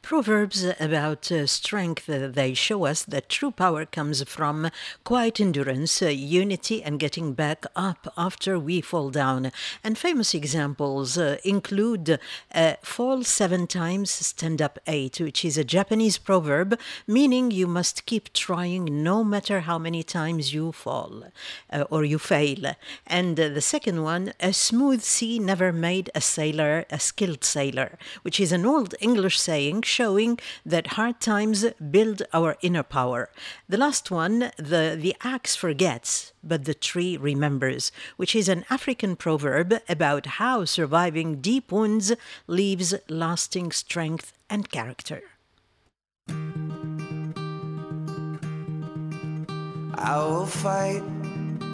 Proverbs about strength, they show us that true power comes from quiet endurance, unity, and getting back up after we fall down. And famous examples include fall 7 times, stand up 8, which is a Japanese proverb meaning you must keep trying no matter how many times you fall or you fail. And the second one, a smooth sea never made a sailor a skilled sailor, which is an old English saying showing that hard times build our inner power. The last one, the axe forgets, but the tree remembers, which is an African proverb about how surviving deep wounds leaves lasting strength and character. I will fight